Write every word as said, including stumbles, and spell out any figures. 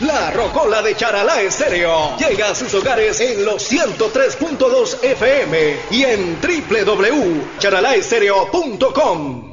La Rocola de Charalá Estéreo llega a sus hogares en los ciento tres punto dos F M y en doble u doble u doble u punto charalá estéreo punto com.